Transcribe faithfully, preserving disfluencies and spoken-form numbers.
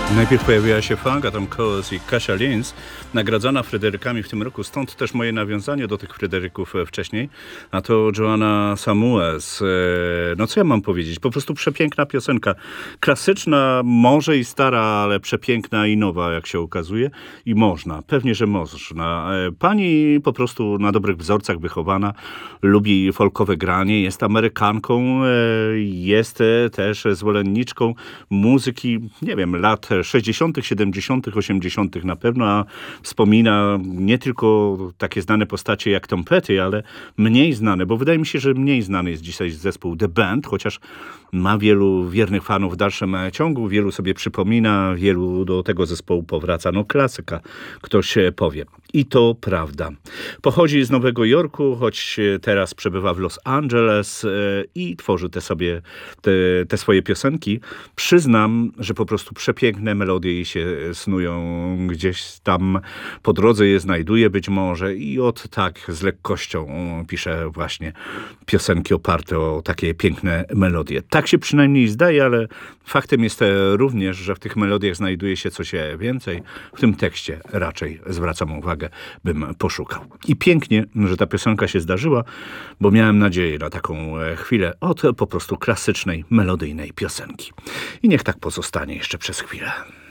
Najpierw pojawiła się funk, a tam Coles i Kasia Linz, nagradzana Fryderykami w tym roku. Stąd też moje nawiązanie do tych Fryderyków wcześniej. A to Joanna Samuels. No co ja mam powiedzieć? Po prostu przepiękna piosenka. Klasyczna, może i stara, ale przepiękna i nowa, jak się okazuje. I można, pewnie, że można. Pani po prostu na dobrych wzorcach wychowana, lubi folkowe granie, jest Amerykanką, jest też zwolenniczką muzyki, nie wiem, lat sześćdziesiątych, siedemdziesiątych, osiemdziesiątych na pewno, a wspomina nie tylko takie znane postacie jak Tom Petty, ale mniej znane, bo wydaje mi się, że mniej znany jest dzisiaj zespół The Band, chociaż ma wielu wiernych fanów w dalszym ciągu, wielu sobie przypomina, wielu do tego zespołu powraca. No klasyka, ktoś powie. I to prawda. Pochodzi z Nowego Jorku, choć teraz przebywa w Los Angeles i tworzy te sobie, te, te swoje piosenki. Przyznam, że po prostu przepiękne melodie jej się snują. Gdzieś tam po drodze je znajduje być może i od tak z lekkością pisze właśnie piosenki oparte o takie piękne melodie. Tak się przynajmniej zdaje, ale faktem jest również, że w tych melodiach znajduje się coś więcej. W tym tekście raczej zwracam uwagę, bym poszukał. I pięknie, że ta piosenka się zdarzyła, bo miałem nadzieję na taką chwilę od po prostu klasycznej, melodyjnej piosenki. I niech tak pozostanie jeszcze przez chwilę.